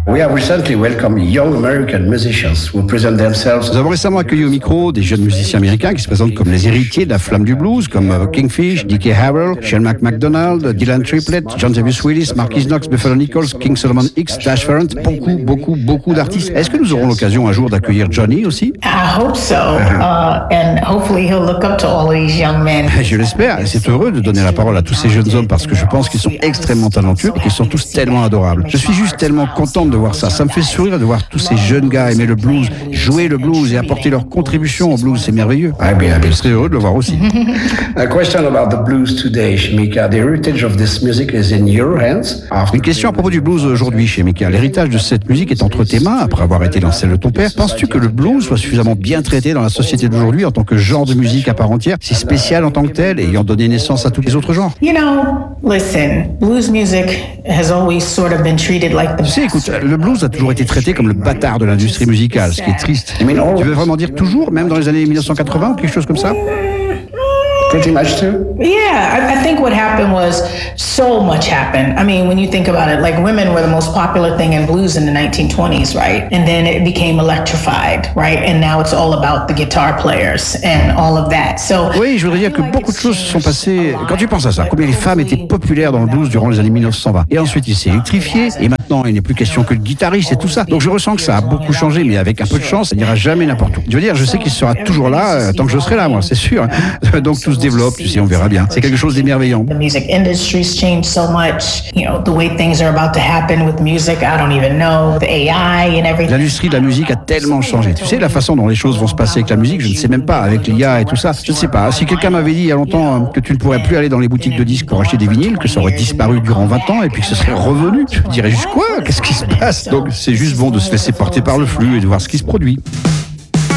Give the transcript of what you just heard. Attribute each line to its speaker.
Speaker 1: We have recently welcomed young American musicians who present themselves.
Speaker 2: Nous avons récemment accueilli au micro des jeunes musiciens américains qui se présentent comme les héritiers de la flamme du blues, comme Kingfish, Dickie Harrell, Shane McDonald, Dylan Triplett, John Davis Willis, Marquis Knox, Buffalo Nichols, King Solomon X, Dash Ferrant, beaucoup d'artistes. Est-ce que nous aurons l'occasion un jour d'accueillir Johnny aussi?
Speaker 3: I hope so, and hopefully he'll look up to all these young men.
Speaker 2: Je l'espère, et c'est heureux de donner la parole à tous ces jeunes hommes parce que je pense qu'ils sont extrêmement talentueux et qu'ils sont tous tellement adorables. Je suis juste tellement contente de voir ça. Ça me fait sourire de voir tous ces jeunes gars aimer le blues, jouer le blues et apporter leur contribution au blues. C'est merveilleux. Je serais heureux de le voir aussi.
Speaker 1: A question about the blues today, Shemeka. The heritage of this music is in your hands.
Speaker 2: Une question à propos du blues aujourd'hui, Shemeka. L'héritage de cette musique est entre tes mains après avoir été dans celle de ton père. Penses-tu que le blues soit suffisamment bien traité dans la société d'aujourd'hui en tant que genre de musique à part entière, si spécial en tant que tel et ayant donné naissance à tous les autres genres?
Speaker 3: You know, listen, blues music has always sort of been treated like the.
Speaker 2: Tu sais, écoute, le blues a toujours été traité comme le bâtard de l'industrie musicale, ce qui est triste. Tu veux vraiment dire toujours, même dans les années 1980 ou quelque chose comme ça?
Speaker 1: Pretty much too.
Speaker 3: Yeah, I think what happened was so much happened. I mean, when you think about it, like women were the most popular thing in blues in the 1920s, right? And then it became electrified, right? And now it's all about the guitar players and all of that. So
Speaker 2: oui, je voudrais dire que beaucoup de choses se sont passées. Quand tu penses à ça, combien les femmes étaient populaires dans le blues durant les années 1920. Et ensuite, il s'est électrifié. Et maintenant, il n'est plus question que de guitariste et tout ça. Donc je ressens que ça a beaucoup changé, mais avec un peu de chance, ça n'ira jamais n'importe où. Je veux dire, je sais qu'il sera toujours là tant que je serai là, moi, c'est sûr. Donc tout se développe, tu sais, on verra bien. C'est quelque chose d'émerveillant.
Speaker 3: The music industry's changed so much. You know, the way things are about to happen with music, I don't even know. The AI and everything.
Speaker 2: L'industrie de la musique a tellement changé. Tu sais, la façon dont les choses vont se passer avec la musique, je ne sais même pas, avec l'IA et tout ça. Je ne sais pas. Si quelqu'un m'avait dit il y a longtemps que tu ne pourrais plus aller dans les boutiques de disques pour acheter des vinyles, que ça aurait disparu durant 20 ans et puis que ce serait revenu, je dirais juste quoi? Qu'est-ce qui se passe? Donc c'est juste bon de se laisser porter par le flux et de voir ce qui se produit.